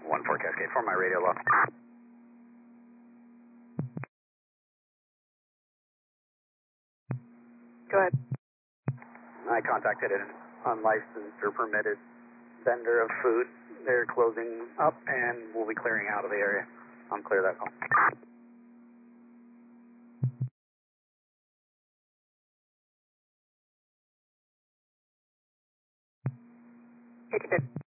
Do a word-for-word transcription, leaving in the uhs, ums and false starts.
one four Cascade for my radio loss. Go ahead. I contacted an unlicensed or permitted vendor of food. They're closing up and we'll be clearing out of the area. I'm clear that call. eighty-six.